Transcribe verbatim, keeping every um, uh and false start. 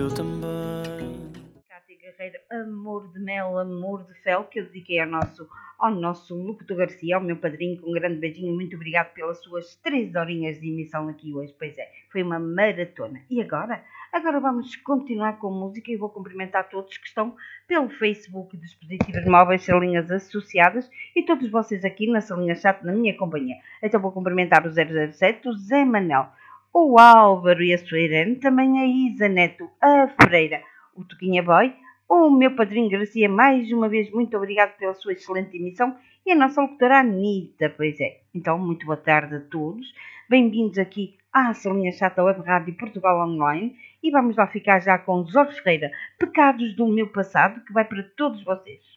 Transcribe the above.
eu também. Cátia Guerreiro, amor de mel, amor de fel, que eu dediquei ao nosso, ao nosso Locutor Garcia, ao meu padrinho, com um grande beijinho, muito obrigado pelas suas três horinhas de emissão aqui hoje. Pois é, foi uma maratona. E agora? Agora vamos continuar com música e vou cumprimentar todos que estão pelo Facebook, dispositivos móveis, salinhas associadas e todos vocês aqui na salinha chat na minha companhia. Então vou cumprimentar o zero zero sete, o Zé Manel, o Álvaro e a sua Irene, também a Isa Neto, a Freira, o Toquinha Boy, o meu padrinho Garcia, mais uma vez, muito obrigado pela sua excelente emissão, e a nossa locutora Anitta, pois é. Então, muito boa tarde a todos, bem-vindos aqui à Salinha Chata Web Rádio Portugal Online, e vamos lá ficar já com Jorge Ferreira, Pecados do Meu Passado, que vai para todos vocês.